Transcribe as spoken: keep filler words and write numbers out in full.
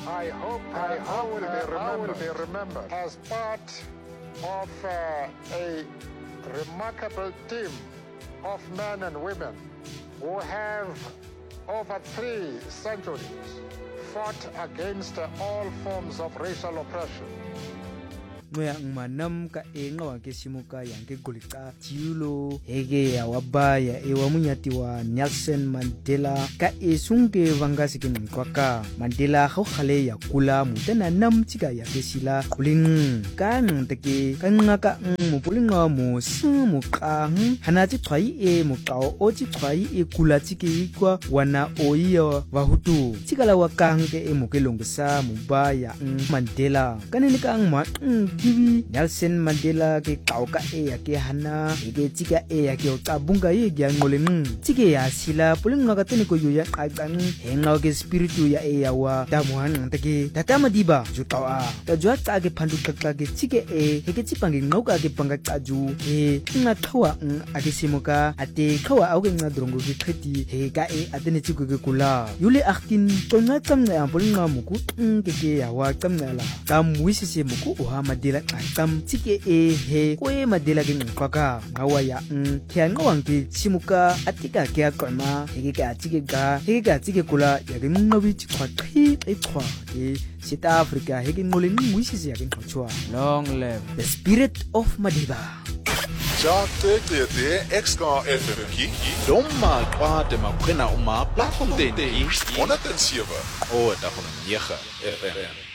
I hope, I hope will be remembered, will be remembered as part of uh, a remarkable team of men and women who have over three centuries fought against all forms of racial oppression. Ngoya ngmanam ka enga ke simuka yang ke golika tiulo ege ya wabaya e wa munyati wa Nelson Mandela ka esunge vangasi ke mkwaka Mandela go khale ya kula mutana nam tika ya ke sila kulin ka ngteke ka ngaka mo pulinga mo simu ka hanati tshwai e mo kao o tsi tshwai e kula tsike kwa wana oiyo wa hutu tikala wa kange e mo ke longsa mubaya Mandela kanene ka ngma Kiwi Nelson Mandela ke kauka e ya ke hana ke tika e ya ke tabunga ye ya ngoleng tike ya sila pulinga ka tene ko yoya qaqang henga ke spiritu ya e ya wa damuhan take tatama diba jutawa ta jwa tsa ke phandu qaqqa ke tike e ke tsipange ngauka ke panga qaju e nga qhawa a ke simuka ate qhawa a ke nga drongo ke qheti he ka e atene tsiko ke kula yule akhtin tonga tsamna pulinga muku ke ke ya wa tsamnala tamwisise muku o ha Mandela qam tike e he ko e Mandela ke ngqaka ngawa ya ke ngawang ke simuka atika ke aqama ke ke atike ga ke ke atike kula ya ke ngobi tshwa qhi e tshwa ke South Africa he ke ngole ngwisise ya ke ngqotshwa long live the spirit of Madiba. Ja te te te X-Car F M ki domma kwate makwena uma platform ten honderd en sewe o da van nege F M